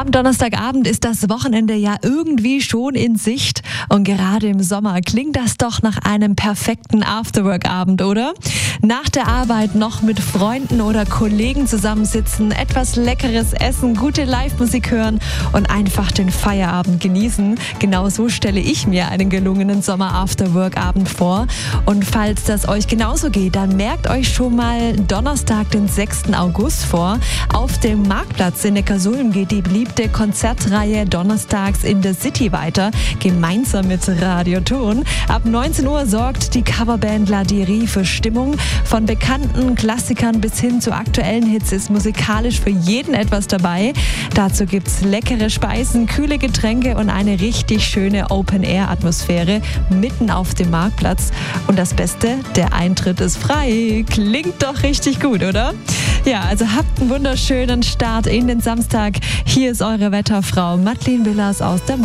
Am Donnerstagabend ist das Wochenende ja irgendwie schon in Sicht und gerade im Sommer klingt das doch nach einem perfekten Afterwork-Abend, oder? Nach der Arbeit noch mit Freunden oder Kollegen zusammensitzen, etwas Leckeres essen, gute Live-Musik hören und einfach den Feierabend genießen. Genau so stelle ich mir einen gelungenen Sommer-Afterwork-Abend vor. Und falls das euch genauso geht, dann merkt euch schon mal Donnerstag, den 6. August vor. Auf dem Marktplatz in Neckarsulm geht die beliebte Konzertreihe Donnerstags in the City weiter, gemeinsam mit Radio Ton. Ab 19 Uhr sorgt die Coverband Ladiri für Stimmung. Von bekannten Klassikern bis hin zu aktuellen Hits ist musikalisch für jeden etwas dabei. Dazu gibt's leckere Speisen, kühle Getränke und eine richtig schöne Open-Air-Atmosphäre mitten auf dem Marktplatz. Und das Beste, der Eintritt ist frei. Klingt doch richtig gut, oder? Ja, also habt einen wunderschönen Start in den Samstag. Hier ist eure Wetterfrau Madeleine Willers aus der